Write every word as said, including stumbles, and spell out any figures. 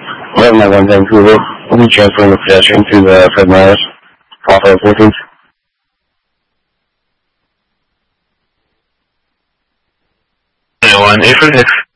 Well, my one Vancouver. We'll be transferring the pedestrian to the Fred Myers. Off of fourteenth. one, eight for six.